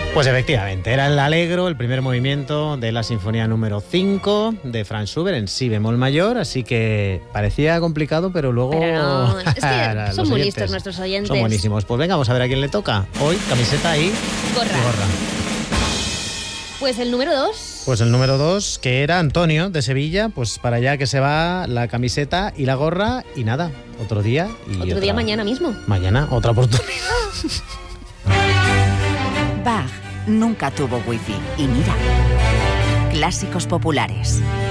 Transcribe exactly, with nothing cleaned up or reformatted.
Pues efectivamente, era el Allegro, el primer movimiento de la sinfonía número cinco de Franz Schubert en si bemol mayor, así que parecía complicado, pero luego... Pero no, es que son muy listos nuestros oyentes. Son buenísimos. Pues venga, vamos a ver a quién le toca. Hoy, camiseta y gorra. y gorra. Pues el número dos. Pues el número dos, que era Antonio, de Sevilla, pues para allá que se va la camiseta y la gorra y nada, otro día. Y otro otra... día mañana mismo. Mañana, otra oportunidad. Bach nunca tuvo wifi y mira, clásicos populares.